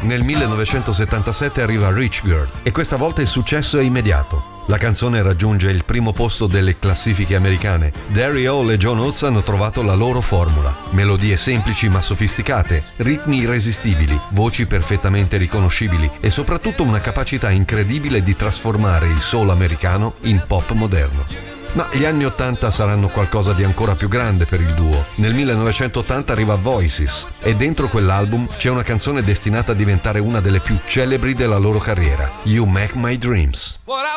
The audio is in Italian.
Nel 1977 arriva Rich Girl e questa volta il successo è immediato. La canzone raggiunge il primo posto delle classifiche americane. Gary Hall e John Oates hanno trovato la loro formula. Melodie semplici ma sofisticate, ritmi irresistibili, voci perfettamente riconoscibili e soprattutto una capacità incredibile di trasformare il soul americano in pop moderno. Ma gli anni 80 saranno qualcosa di ancora più grande per il duo. Nel 1980 arriva Voices e dentro quell'album c'è una canzone destinata a diventare una delle più celebri della loro carriera, You Make My Dreams.